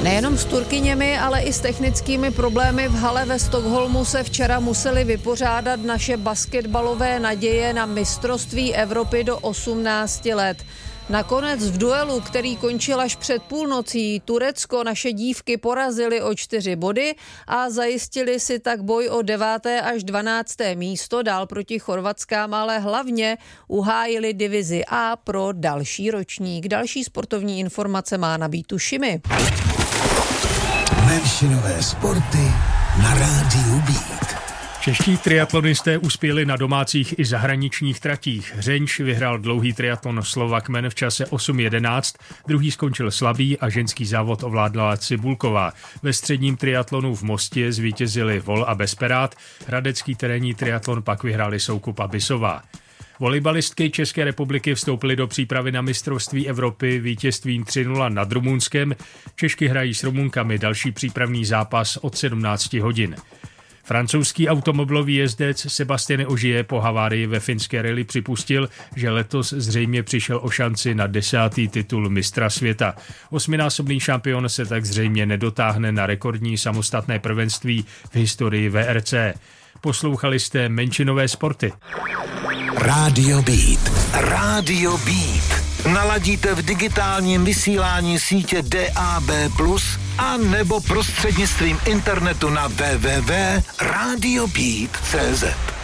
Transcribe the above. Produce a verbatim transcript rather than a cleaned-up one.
Nejenom s Turkyněmi, ale i s technickými problémy v hale ve Stockholmu se včera museli vypořádat naše basketbalové naděje na mistrovství Evropy do osmnácti let. Nakonec v duelu, který končil až před půlnocí, Turecko naše dívky porazili o čtyři body a zajistili si tak boj o deváté až dvanácté místo dál proti Chorvatskám, ale hlavně uhájili divizi A pro další ročník. Další sportovní informace má na Beatu Šimi. Menšinové sporty na rádiu Beat. Čeští triatlonisté uspěli na domácích i zahraničních tratích. Hřenč vyhrál dlouhý triatlon Slovakmen v čase osm jedenáct, druhý skončil slabý a ženský závod ovládla Cibulková. Ve středním triatlonu v Mostě zvítězili Vol a Besperát, hradecký terénní triatlon pak vyhráli Soukup a Bisová. Volejbalistky České republiky vstoupily do přípravy na mistrovství Evropy vítězstvím tři nula nad Rumunskem. Češky hrají s Rumunkami další přípravný zápas od sedmnácti hodin. Francouzský automobilový jezdec Sébastien Ogier po havárii ve finské rally připustil, že letos zřejmě přišel o šanci na desátý titul mistra světa. Osminásobný šampion se tak zřejmě nedotáhne na rekordní samostatné prvenství v historii V R C. Poslouchali jste Menšinové sporty. Rádio Beat. Rádio Beat. Naladíte v digitálním vysílání sítě D A B plus, a nebo prostřednictvím internetu na w w w tečka radio beat tečka c z.